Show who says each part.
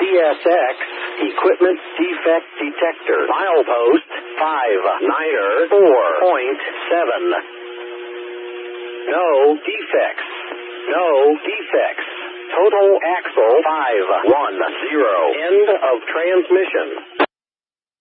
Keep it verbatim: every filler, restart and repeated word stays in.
Speaker 1: C S X Equipment Defect Detector. Milepost five niner four point seven. No defects. No defects. Total axle five one zero. End of transmission.